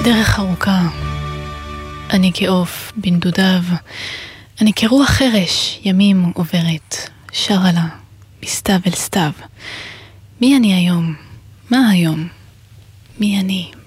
דרך ארוכה, אני כעוף בנדודיו, אני כרוח חרש ימים עוברת, שרה לה מסתיו אל סתיו. מי אני היום? מה היום? מי אני?